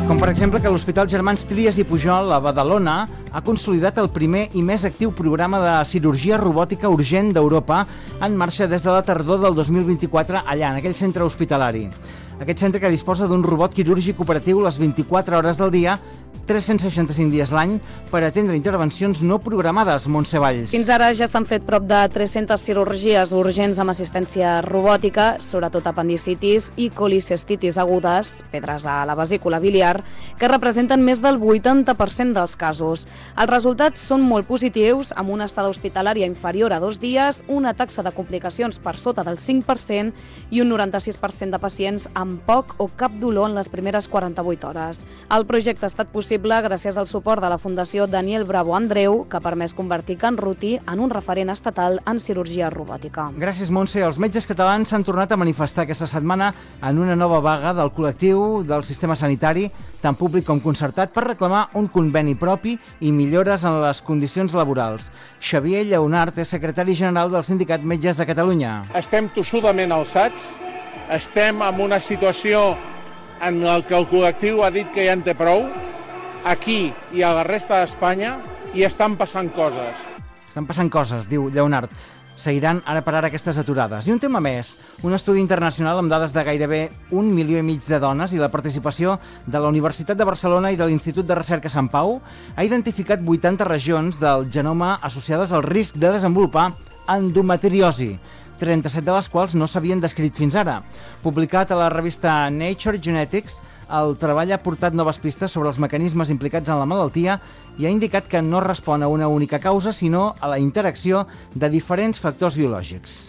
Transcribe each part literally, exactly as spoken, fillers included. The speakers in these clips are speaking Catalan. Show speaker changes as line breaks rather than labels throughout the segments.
Com per exemple que l'Hospital Germans Trias i Pujol a Badalona ha consolidat el primer i més actiu programa de cirurgia robòtica urgent d'Europa en marxa des de la tardor del dos mil vint-i-quatre allà, en aquell centre hospitalari. Aquest centre que disposa d'un robot quirúrgic operatiu les vint-i-quatre hores del dia, tres-cents seixanta-cinc dies l'any, per atendre intervencions no programades, Montse Valls.
Fins ara ja s'han fet prop de tres-centes cirurgies urgents amb assistència robòtica, sobretot apendicitis i colicestitis agudes, pedres a la vesícula biliar, que representen més del vuitanta per cent dels casos. Els resultats són molt positius, amb una estada hospitalària inferior a dos dies, una taxa de complicacions per sota del cinc per cent i un noranta-sis per cent de pacients amb poc o cap dolor en les primeres quaranta-vuit hores. El projecte ha estat possible gràcies al suport de la Fundació Daniel Bravo Andreu, que ha permès convertir Can Ruti en un referent estatal en cirurgia robòtica.
Gràcies, Montse. Els metges catalans s'han tornat a manifestar aquesta setmana en una nova vaga del col·lectiu del sistema sanitari, tant públic com concertat, per reclamar un conveni propi i millores en les condicions laborals. Xavier Lleonart és secretari general del Sindicat Metges de Catalunya.
Estem tossudament alçats, estem en una situació en què el col·lectiu ha dit que ja en té prou, aquí i a la resta d'Espanya, i estan passant coses.
Estan passant coses, diu Lleonard. Seguiran ara per ara aquestes aturades. I un tema més, un estudi internacional amb dades de gairebé un milió i mig de dones i la participació de la Universitat de Barcelona i de l'Institut de Recerca Sant Pau ha identificat vuitanta regions del genoma associades al risc de desenvolupar endometriosi, trenta-set de les quals no s'havien descrit fins ara. Publicat a la revista Nature Genetics, el treball ha portat noves pistes sobre els mecanismes implicats en la malaltia i ha indicat que no respon a una única causa, sinó a la interacció de diferents factors biològics.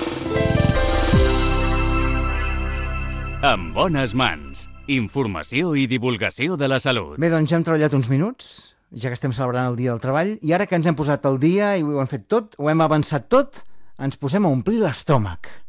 En bones mans. Informació i divulgació de la salut.
Bé, doncs ja hem treballat uns minuts, ja que estem celebrant el Dia del Treball, i ara que ens hem posat al dia i ho hem fet tot, ho hem avançat tot, ens posem a omplir l'estómac.